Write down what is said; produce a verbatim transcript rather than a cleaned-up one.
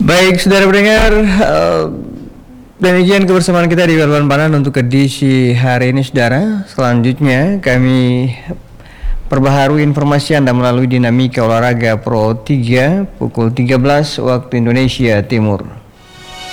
Baik, saudara pendengar, uh, demikian kebersamaan kita di Wartawan Panan untuk edisi hari ini, saudara. Selanjutnya kami perbaharui informasi Anda melalui dinamika olahraga Pro tiga pukul tiga belas waktu Indonesia Timur.